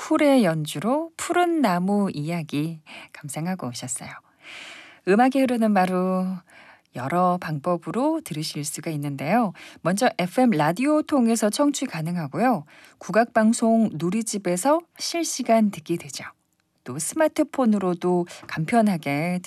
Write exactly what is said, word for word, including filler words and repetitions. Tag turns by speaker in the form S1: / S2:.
S1: 쿨의 연주로 푸른 나무 이야기 감상하고 오셨어요. 음악이 흐르는 마루 여러 방법으로 들으실 수가 있는데요. 먼저 에프엠 라디오 통해서 청취 가능하고요. 국악방송 누리집에서 실시간 듣기 되죠. 또 스마트폰으로도 간편하게